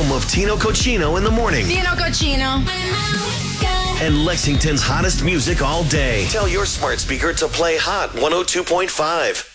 home of Tino Cochino in the morning Tino Cochino. and Lexington's hottest music all day. Tell your smart speaker to play Hot 102.5.